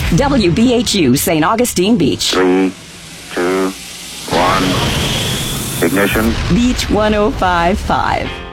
WBHU St. Augustine Beach. 3, 2, 1. Ignition. Beach 105.5.